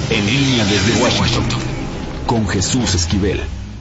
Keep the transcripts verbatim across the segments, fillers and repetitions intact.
En línea desde Washington, con Jesús Esquivel.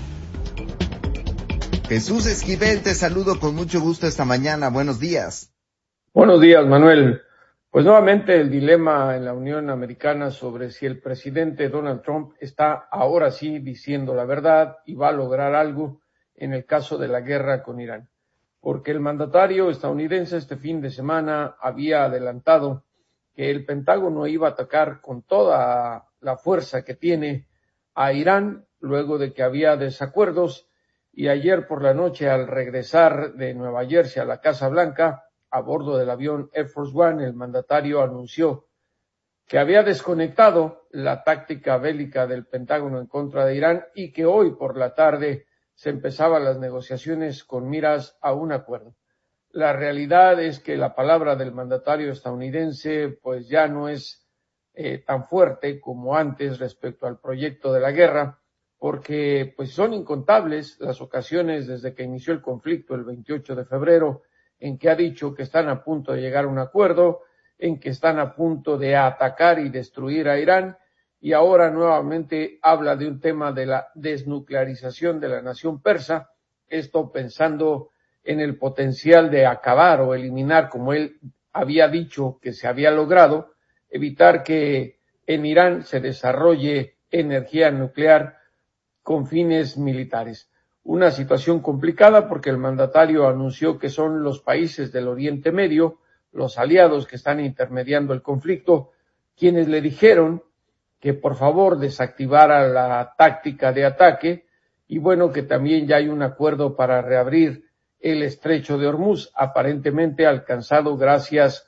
Jesús Esquivel, te saludo con mucho gusto esta mañana. Buenos días. Buenos días, Manuel. Pues nuevamente el dilema en la Unión Americana sobre si el presidente Donald Trump está ahora sí diciendo la verdad y va a lograr algo en el caso de la guerra con Irán. Porque el mandatario estadounidense este fin de semana había adelantado que el Pentágono iba a atacar con toda la fuerza que tiene a Irán luego de que había desacuerdos, y ayer por la noche, al regresar de Nueva Jersey a la Casa Blanca a bordo del avión Air Force One, el mandatario anunció que había desconectado la táctica bélica del Pentágono en contra de Irán y que hoy por la tarde se empezaban las negociaciones con miras a un acuerdo. La realidad es que la palabra del mandatario estadounidense pues ya no es eh, tan fuerte como antes respecto al proyecto de la guerra, porque pues son incontables las ocasiones desde que inició el conflicto el veintiocho de febrero en que ha dicho que están a punto de llegar a un acuerdo, en que están a punto de atacar y destruir a Irán, y ahora nuevamente habla de un tema de la desnuclearización de la nación persa, esto pensando en el potencial de acabar o eliminar, como él había dicho que se había logrado, evitar que en Irán se desarrolle energía nuclear con fines militares. Una situación complicada porque el mandatario anunció que son los países del Oriente Medio, los aliados que están intermediando el conflicto, quienes le dijeron que por favor desactivara la táctica de ataque, y bueno, que también ya hay un acuerdo para reabrir el estrecho de Hormuz, aparentemente alcanzado gracias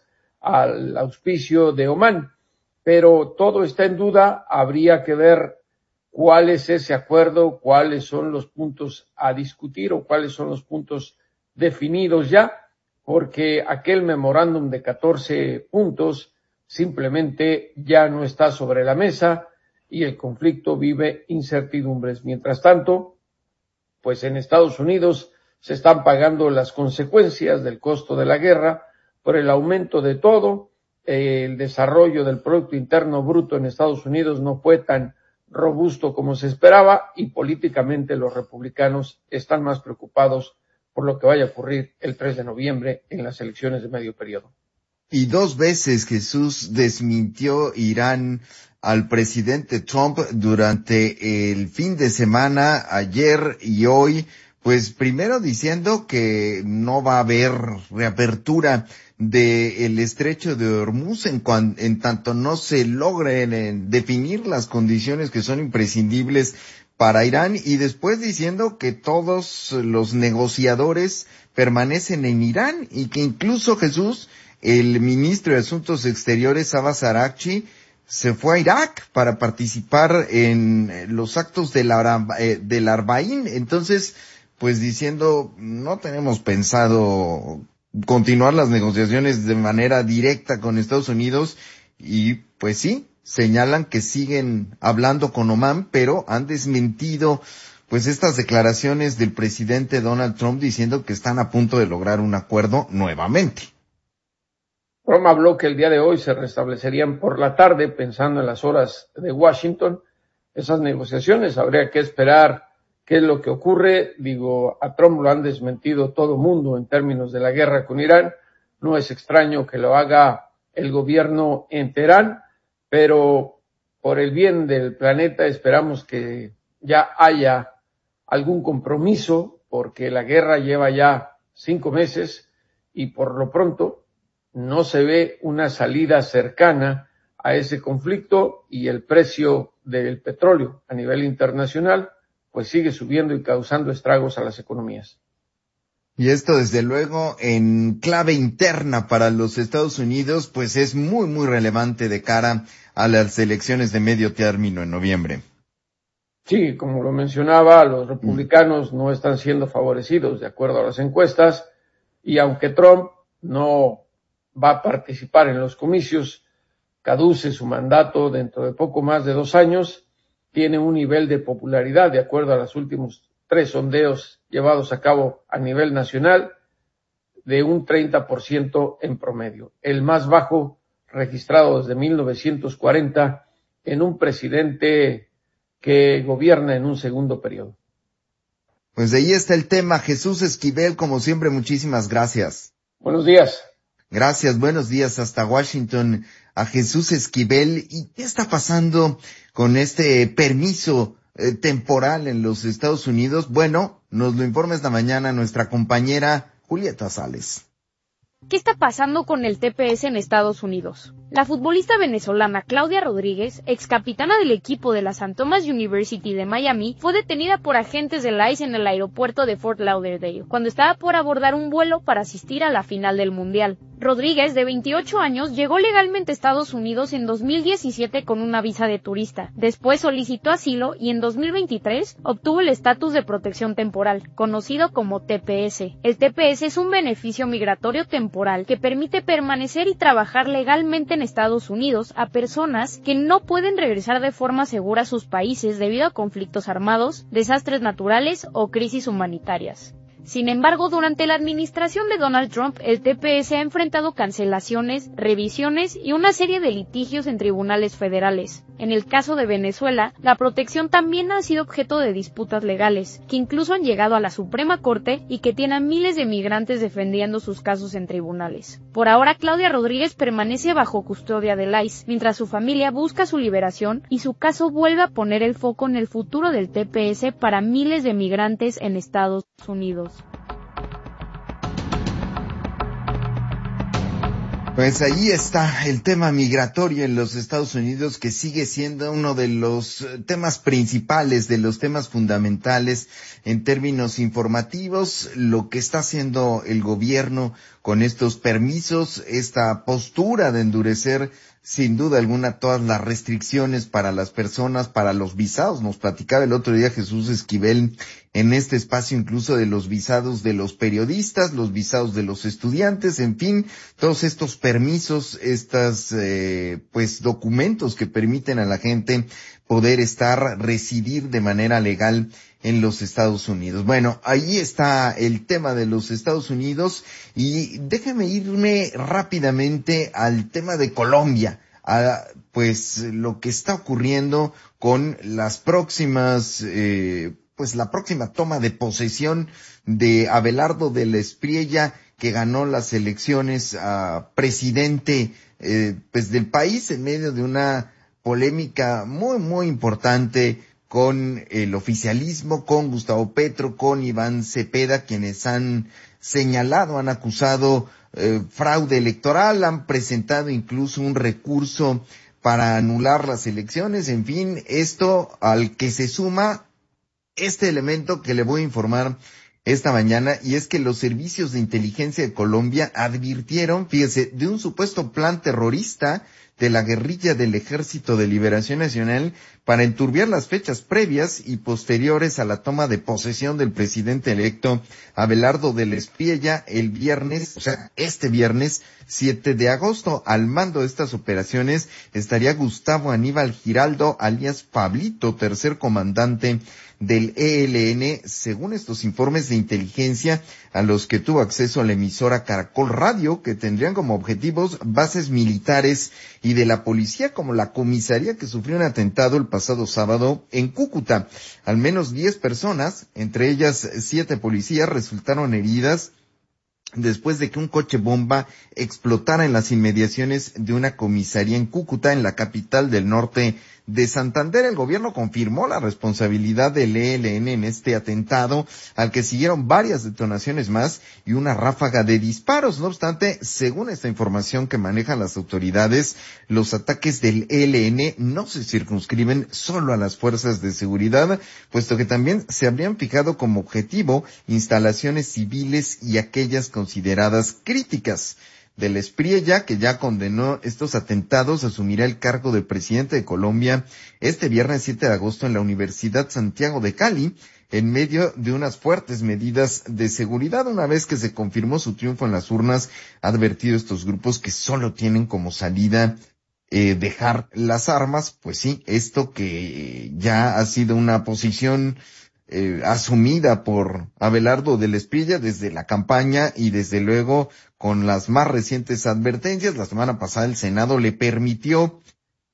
al auspicio de Omán. Pero todo está en duda, habría que ver cuál es ese acuerdo, cuáles son los puntos a discutir o cuáles son los puntos definidos ya, porque aquel memorándum de catorce puntos simplemente ya no está sobre la mesa y el conflicto vive incertidumbres. Mientras tanto, pues en Estados Unidos se están pagando las consecuencias del costo de la guerra por el aumento de todo. El desarrollo del Producto Interno Bruto en Estados Unidos no fue tan robusto como se esperaba y políticamente los republicanos están más preocupados por lo que vaya a ocurrir el tres de noviembre en las elecciones de medio periodo. Y dos veces Jesús desmintió Irán al presidente Trump durante el fin de semana, ayer y hoy, pues primero diciendo que no va a haber reapertura del estrecho de Hormuz en, cuan, en tanto no se logren eh, definir las condiciones que son imprescindibles para Irán, y después diciendo que todos los negociadores permanecen en Irán y que incluso Jesús, el ministro de Asuntos Exteriores, Abbas Araghchi, se fue a Irak para participar en los actos del, Ara, eh, del Arbaín. Entonces, pues diciendo, no tenemos pensado continuar las negociaciones de manera directa con Estados Unidos, y pues sí, señalan que siguen hablando con Omán, pero han desmentido pues estas declaraciones del presidente Donald Trump diciendo que están a punto de lograr un acuerdo nuevamente. Trump habló que el día de hoy se restablecerían por la tarde, pensando en las horas de Washington. Esas negociaciones habría que esperar qué es lo que ocurre. Digo, a Trump lo han desmentido todo mundo en términos de la guerra con Irán. No es extraño que lo haga el gobierno en Teherán, pero por el bien del planeta esperamos que ya haya algún compromiso, porque la guerra lleva ya cinco meses y por lo pronto no se ve una salida cercana a ese conflicto, y el precio del petróleo a nivel internacional pues sigue subiendo y causando estragos a las economías. Y esto, desde luego, en clave interna para los Estados Unidos, pues es muy, muy relevante de cara a las elecciones de medio término en noviembre. Sí, como lo mencionaba, los republicanos mm. no están siendo favorecidos de acuerdo a las encuestas, y aunque Trump no va a participar en los comicios, caduce su mandato dentro de poco más de dos años, tiene un nivel de popularidad, de acuerdo a los últimos tres sondeos llevados a cabo a nivel nacional, de un treinta por ciento en promedio, el más bajo registrado desde mil novecientos cuarenta, en un presidente que gobierna en un segundo periodo. Pues ahí está el tema. Jesús Esquivel, como siempre, muchísimas gracias. Buenos días. Gracias, buenos días hasta Washington a Jesús Esquivel. ¿Y qué está pasando con este permiso eh, temporal en los Estados Unidos? Bueno, nos lo informa esta mañana nuestra compañera Julieta Sales. ¿Qué está pasando con el T P S en Estados Unidos? La futbolista venezolana Claudia Rodríguez, ex capitana del equipo de la Saint Thomas University de Miami, fue detenida por agentes del I C E en el aeropuerto de Fort Lauderdale, cuando estaba por abordar un vuelo para asistir a la final del Mundial. Rodríguez, de veintiocho años, llegó legalmente a Estados Unidos en dos mil diecisiete con una visa de turista. Después solicitó asilo y en dos mil veintitrés obtuvo el estatus de protección temporal, conocido como T P S. El T P S es un beneficio migratorio temporal que permite permanecer y trabajar legalmente en Estados Unidos a personas que no pueden regresar de forma segura a sus países debido a conflictos armados, desastres naturales o crisis humanitarias. Sin embargo, durante la administración de Donald Trump, el T P S ha enfrentado cancelaciones, revisiones y una serie de litigios en tribunales federales. En el caso de Venezuela, la protección también ha sido objeto de disputas legales, que incluso han llegado a la Suprema Corte y que tienen a miles de migrantes defendiendo sus casos en tribunales. Por ahora, Claudia Rodríguez permanece bajo custodia del I C E, mientras su familia busca su liberación y su caso vuelve a poner el foco en el futuro del T P S para miles de migrantes en Estados Unidos. Pues ahí está el tema migratorio en los Estados Unidos, que sigue siendo uno de los temas principales, de los temas fundamentales en términos informativos. Lo que está haciendo el gobierno con estos permisos, esta postura de endurecer sin duda alguna todas las restricciones para las personas, para los visados. Nos platicaba el otro día Jesús Esquivel en este espacio incluso de los visados de los periodistas, los visados de los estudiantes, en fin, todos estos permisos, estas eh, pues documentos que permiten a la gente poder estar, residir de manera legal en los Estados Unidos. Bueno, ahí está el tema de los Estados Unidos y déjeme irme rápidamente al tema de Colombia, a pues lo que está ocurriendo con las próximas, eh, pues la próxima toma de posesión de Abelardo de la Espriella, que ganó las elecciones a presidente eh, pues del país en medio de una polémica muy muy importante con el oficialismo, con Gustavo Petro, con Iván Cepeda, quienes han señalado, han acusado eh, fraude electoral, han presentado incluso un recurso para anular las elecciones. En fin, esto al que se suma este elemento que le voy a informar esta mañana, y es que los servicios de inteligencia de Colombia advirtieron, fíjese, de un supuesto plan terrorista de la guerrilla del Ejército de Liberación Nacional para enturbiar las fechas previas y posteriores a la toma de posesión del presidente electo Abelardo de la Espriella el viernes, o sea, este viernes siete de agosto. Al mando de estas operaciones estaría Gustavo Aníbal Giraldo, alias Pablito, tercer comandante del E L N, según estos informes de inteligencia a los que tuvo acceso la emisora Caracol Radio, que tendrían como objetivos bases militares y de la policía, como la comisaría que sufrió un atentado el pasado sábado en Cúcuta. Al menos diez personas, entre ellas siete policías, resultaron heridas después de que un coche bomba explotara en las inmediaciones de una comisaría en Cúcuta, en la capital del norte de Santander. El gobierno confirmó la responsabilidad del E L N en este atentado, al que siguieron varias detonaciones más y una ráfaga de disparos. No obstante, según esta información que manejan las autoridades, los ataques del E L N no se circunscriben solo a las fuerzas de seguridad, puesto que también se habrían fijado como objetivo instalaciones civiles y aquellas consideradas críticas. De la Espriella, que ya condenó estos atentados, asumirá el cargo de presidente de Colombia este viernes siete de agosto en la Universidad Santiago de Cali, en medio de unas fuertes medidas de seguridad. Una vez que se confirmó su triunfo en las urnas, ha advertido a estos grupos que solo tienen como salida eh, dejar las armas. Pues sí, esto que ya ha sido una posición Eh, asumida por Abelardo de la Espriella desde la campaña y desde luego con las más recientes advertencias. La semana pasada el Senado le permitió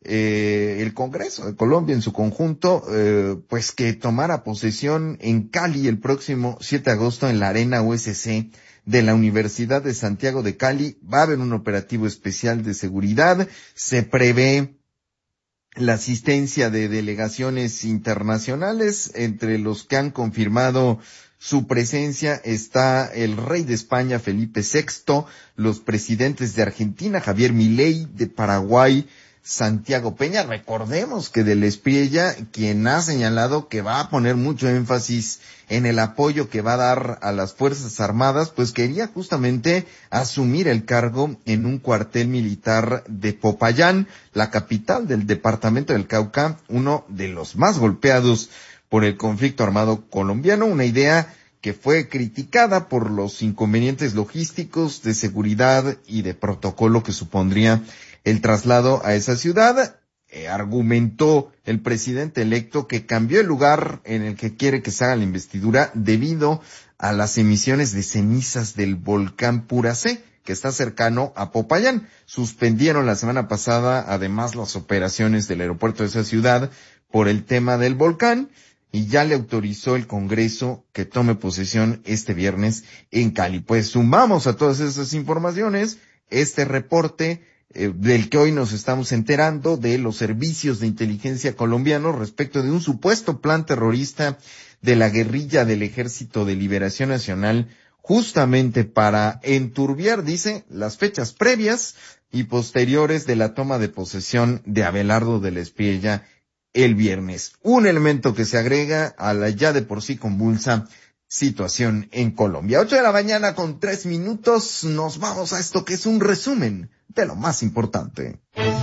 eh, el Congreso de Colombia en su conjunto, eh, pues que tomara posesión en Cali el próximo siete de agosto en la Arena U S C de la Universidad de Santiago de Cali. Va a haber un operativo especial de seguridad. Se prevé la asistencia de delegaciones internacionales. Entre los que han confirmado su presencia está el rey de España, Felipe sexto, los presidentes de Argentina, Javier Milei, de Paraguay, Santiago Peña. Recordemos que del Espriella, quien ha señalado que va a poner mucho énfasis en el apoyo que va a dar a las Fuerzas Armadas, pues quería justamente asumir el cargo en un cuartel militar de Popayán, la capital del departamento del Cauca, uno de los más golpeados por el conflicto armado colombiano, una idea que fue criticada por los inconvenientes logísticos, de seguridad y de protocolo que supondría el traslado a esa ciudad. Eh, argumentó el presidente electo que cambió el lugar en el que quiere que se haga la investidura debido a las emisiones de cenizas del volcán Puracé, que está cercano a Popayán. Suspendieron la semana pasada además las operaciones del aeropuerto de esa ciudad por el tema del volcán, y ya le autorizó el Congreso que tome posesión este viernes en Cali. Pues sumamos a todas esas informaciones este reporte eh, del que hoy nos estamos enterando de los servicios de inteligencia colombianos respecto de un supuesto plan terrorista de la guerrilla del Ejército de Liberación Nacional, justamente para enturbiar, dice, las fechas previas y posteriores de la toma de posesión de Abelardo del Espriella el viernes. Un elemento que se agrega a la ya de por sí convulsa situación en Colombia. Ocho de la mañana con tres minutos, nos vamos a esto que es un resumen de lo más importante.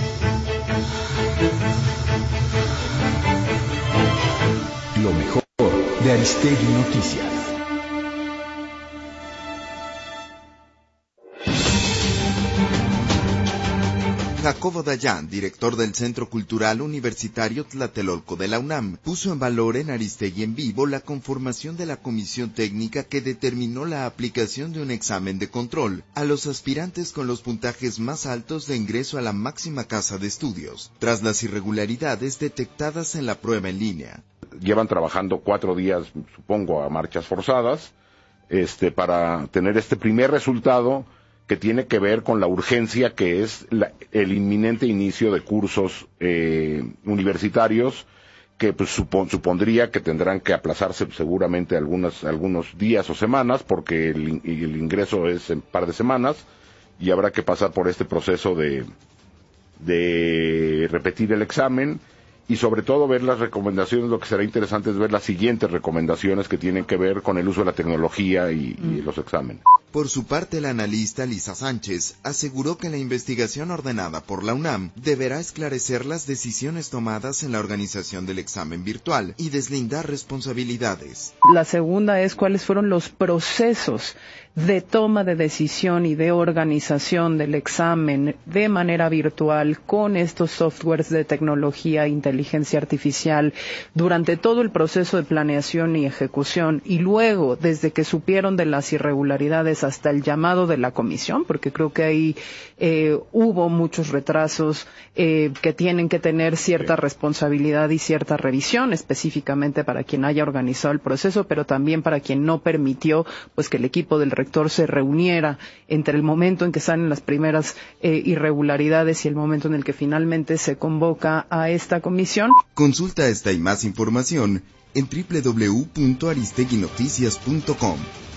Lo mejor de Aristegui Noticias. Jacobo Dayan, director del Centro Cultural Universitario Tlatelolco de la UNAM, puso en valor en Aristegui en Vivo la conformación de la comisión técnica que determinó la aplicación de un examen de control a los aspirantes con los puntajes más altos de ingreso a la máxima casa de estudios, tras las irregularidades detectadas en la prueba en línea. Llevan trabajando cuatro días, supongo, a marchas forzadas, este, para tener este primer resultado que tiene que ver con la urgencia que es la, el inminente inicio de cursos eh, universitarios que pues, supon, supondría que tendrán que aplazarse seguramente algunas, algunos días o semanas porque el, el ingreso es en par de semanas y habrá que pasar por este proceso de, de repetir el examen y sobre todo ver las recomendaciones. Lo que será interesante es ver las siguientes recomendaciones que tienen que ver con el uso de la tecnología y, mm. y los exámenes. Por su parte, la analista Lisa Sánchez aseguró que la investigación ordenada por la UNAM deberá esclarecer las decisiones tomadas en la organización del examen virtual y deslindar responsabilidades. La segunda es cuáles fueron los procesos de toma de decisión y de organización del examen de manera virtual con estos softwares de tecnología e inteligencia artificial durante todo el proceso de planeación y ejecución y luego desde que supieron de las irregularidades hasta el llamado de la comisión, porque creo que ahí eh, hubo muchos retrasos eh, que tienen que tener cierta responsabilidad y cierta revisión, específicamente para quien haya organizado el proceso, pero también para quien no permitió pues que el equipo del rector se reuniera entre el momento en que salen las primeras eh, irregularidades y el momento en el que finalmente se convoca a esta comisión. Consulta esta y más información en doble u doble u doble u punto aristegui noticias punto com.